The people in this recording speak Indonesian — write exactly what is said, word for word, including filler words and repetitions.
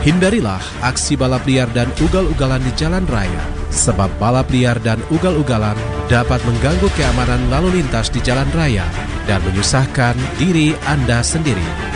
Hindarilah aksi balap liar dan ugal-ugalan di jalan raya, sebab balap liar dan ugal-ugalan dapat mengganggu keamanan lalu lintas di jalan raya dan menyusahkan diri Anda sendiri.